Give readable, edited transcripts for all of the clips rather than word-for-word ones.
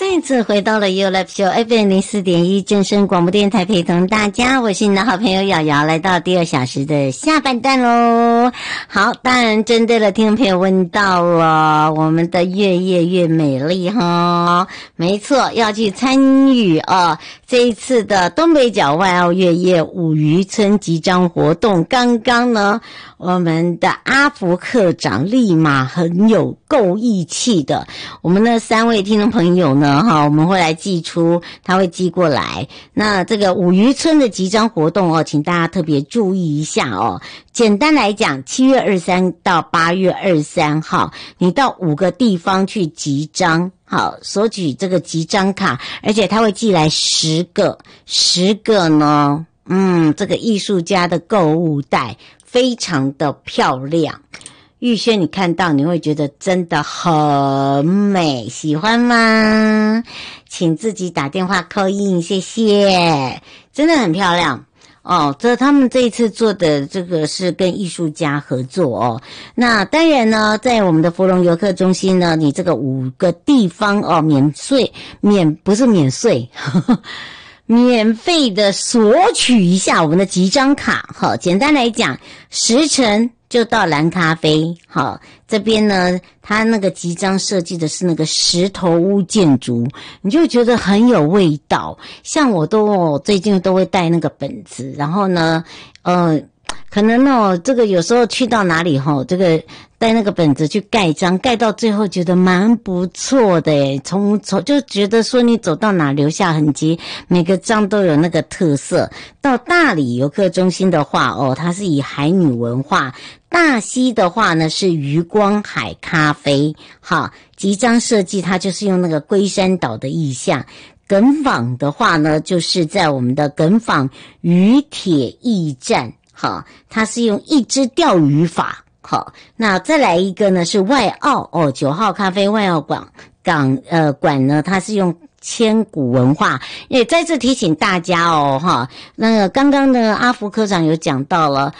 再次回到了 You Live Show FM04.1 正声广播电台，陪同大家，我是你的好朋友瑶瑶，来到第2小时的下半段咯。好，当然针对了听众朋友问到了我们的越夜越美丽哈，没错，要去参与这一次的东北角外澳越夜五渔村集章活动。刚刚呢，我们的阿福科长立马很有够义气的，我们的3位听众朋友呢我们会来寄出，他会寄过来。那这个五渔村的集章活动请大家特别注意一下简单来讲，7月23到8月23号，你到5个地方去集章，索取这个集章卡，而且他会寄来10个呢，这个艺术家的购物袋非常的漂亮。玉轩你看到你会觉得真的很美，喜欢吗？请自己打电话call in，谢谢，真的很漂亮他们这一次做的这个是跟艺术家合作那当然呢，在我们的芙蓉游客中心呢，你这个5个地方不是免税免费的索取一下我们的集章卡简单来讲，10成就到蓝咖啡。这边呢，它那个集章设计的是那个石头屋建筑，你就觉得很有味道。像我最近都会带那个本子，然后呢，可能这个有时候去到哪里这个带那个本子去盖章，盖到最后觉得蛮不错的耶，就觉得说你走到哪留下痕迹，每个章都有那个特色。到大理游客中心的话它是以海女文化，大溪的话呢是渔光海咖啡。集章设计它就是用那个龟山岛的意象。耿坊的话呢，就是在我们的耿坊渔铁驿站。它是用一支钓鱼法。那再来一个呢是外澳9号咖啡外澳馆呢，它是用千古文化。也再次提醒大家那个刚刚的阿福科长有讲到了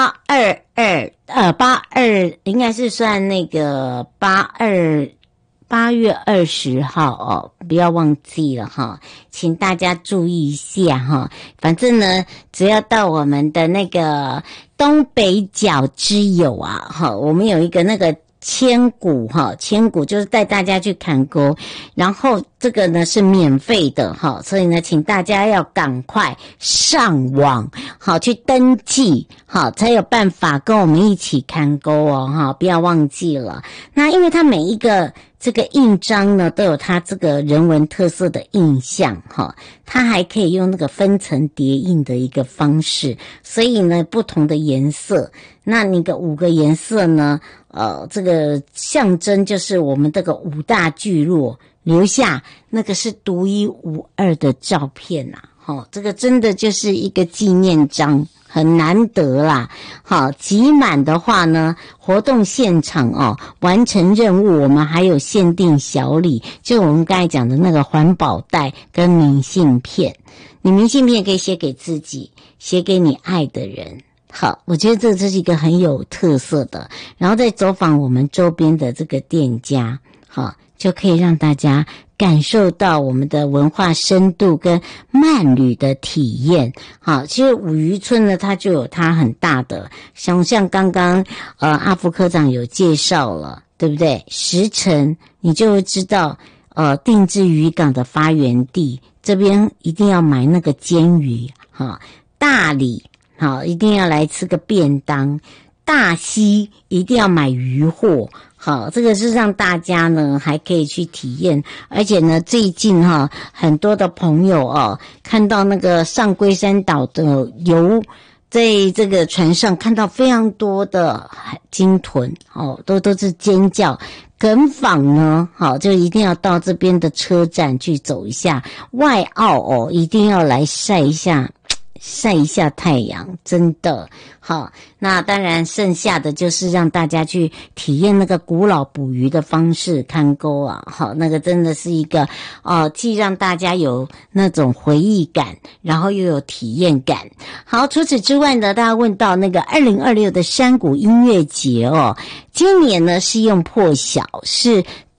82应该是算那个8月20号不要忘记了请大家注意一下反正呢，只要到我们的那个东北角之友我们有一个那个千古就是带大家去看沟，然后这个呢是免费的所以呢请大家要赶快上网去登记才有办法跟我们一起看沟不要忘记了。那因为它每一个这个印章呢都有它这个人文特色的印象它还可以用那个分层叠印的一个方式，所以呢不同的颜色，那你的5个颜色呢这个象征就是我们这个5大聚落留下那个是独一无二的照片这个真的就是一个纪念章，很难得啦。集满的话呢，活动现场完成任务我们还有限定小礼，就我们刚才讲的那个环保袋跟明信片。你明信片可以写给自己，写给你爱的人。我觉得这是一个很有特色的，然后再走访我们周边的这个店家就可以让大家感受到我们的文化深度跟慢旅的体验。其实五渔村呢，它就有它很大的，像刚刚阿福科长有介绍了，对不对？10成你就会知道定制渔港的发源地，这边一定要买那个煎鱼大理一定要来吃个便当，大溪一定要买鱼货。这个是让大家呢还可以去体验，而且呢最近很多的朋友看到那个上龟山岛的在这个船上看到非常多的鲸豚都是尖叫。耿坊呢就一定要到这边的车站去走一下，外澳一定要来晒一下太阳，真的那当然剩下的就是让大家去体验那个古老捕鱼的方式，看沟那个真的是一个既让大家有那种回忆感，然后又有体验感。除此之外呢，大家问到那个2026的山谷音乐节今年呢是用破晓，是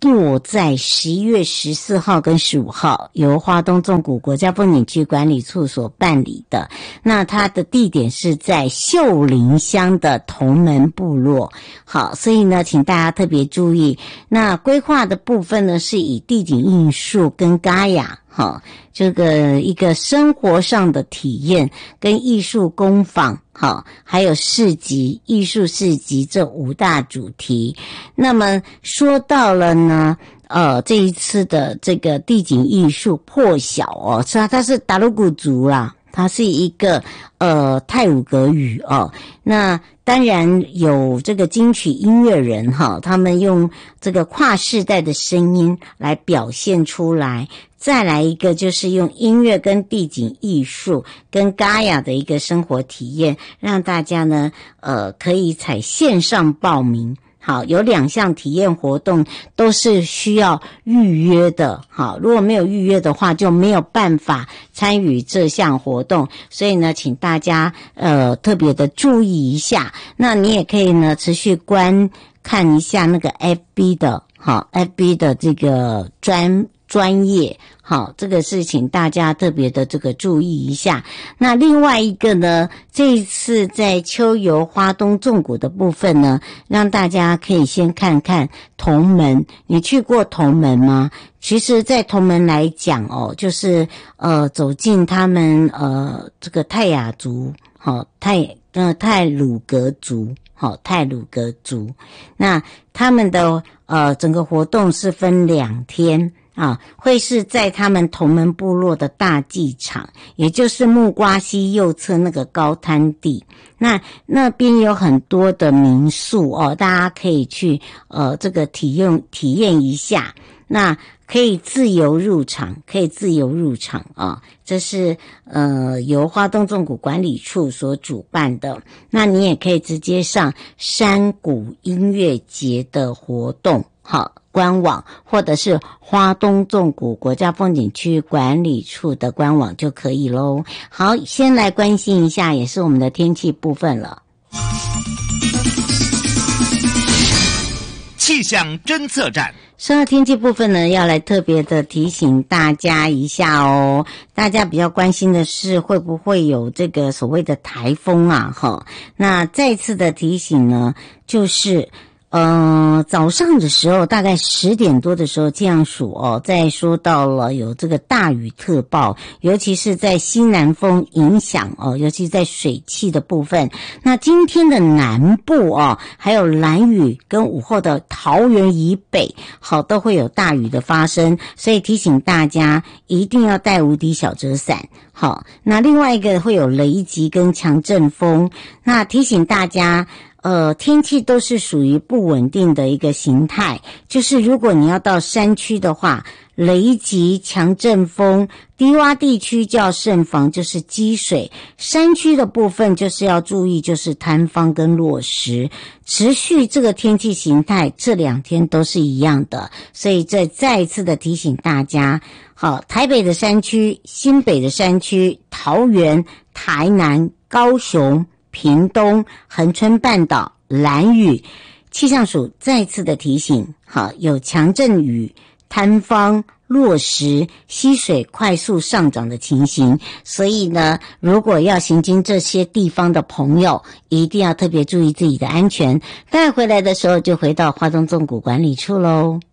落在11月14号跟15号，由花东纵谷国家风景区管理处所办理的。那它的地点是在秀林乡的同门部落。好，所以呢，请大家特别注意。那规划的部分呢，是以地景艺术跟Gaia好，这个一个生活上的体验跟艺术工坊，好，还有市集、艺术市集这5大主题。那么说到了呢，这一次的这个地景艺术破晓哦，它是达鲁古族啦，它是一个泰鲁格语哦。那当然有这个金曲音乐人哈，他们用这个跨世代的声音来表现出来。再来一个就是用音乐跟地景艺术跟Gaia的一个生活体验，让大家呢可以采线上报名。好，有2项体验活动都是需要预约的。好，如果没有预约的话，就没有办法参与这项活动。所以呢，请大家特别的注意一下。那你也可以呢持续观看一下那个 FB 的，好 ，FB 的这个专业，好，这个是请大家特别的这个注意一下。那另外一个呢，这一次在秋游花东纵谷的部分呢，让大家可以先看看同门。你去过同门吗？其实在同门来讲哦，就是走进他们这个泰雅族，好，泰鲁格族，好，泰鲁格族。那他们的整个活动是分2天。会是在他们同门部落的大祭场，也就是木瓜溪右侧那个高滩地。那边有很多的民宿哦，大家可以去这个体验一下。那可以自由入场啊，这是由花东纵谷管理处所主办的。那你也可以直接上山谷音乐节的活动好官网，或者是花东纵谷国家风景区管理处的官网就可以咯。好，先来关心一下也是我们的天气部分了。 气象侦测站。 说到天气部分呢，要来特别的提醒大家一下哦。大家比较关心的是会不会有这个所谓的台风啊？那再次的提醒呢，就是早上的时候大概10点多的时候，气象署在说到了有这个大雨特报，尤其是在西南风影响尤其在水汽的部分。那今天的南部还有兰屿跟午后的桃园以北都会有大雨的发生，所以提醒大家一定要带无敌小折伞。好，那另外一个会有雷击跟强阵风，那提醒大家天气都是属于不稳定的一个形态，就是如果你要到山区的话，雷击、强阵风，低洼地区就要慎防就是积水，山区的部分就是要注意就是坍方跟落石。持续这个天气形态这2天都是一样的，所以这再一次的提醒大家。好，台北的山区、新北的山区、桃园、台南、高雄、屏东、恒春半岛、兰屿，气象署再次的提醒，好，有强阵雨、坍方、落石、溪水快速上涨的情形，所以呢，如果要行经这些地方的朋友，一定要特别注意自己的安全。带回来的时候就回到花东纵谷管理处咯。